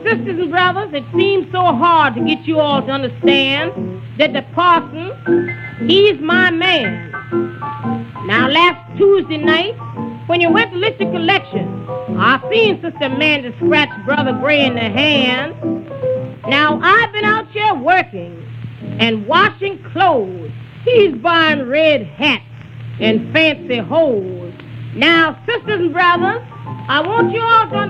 sisters and brothers, it seems so hard to get you all to understand that the parson, he's my man. Now, last Tuesday night, when you went to list your collection, I seen Sister Amanda scratch Brother Gray in the hand. Now, I've been out here working and washing clothes. He's buying red hats and fancy hose. Now, sisters and brothers, I want you all to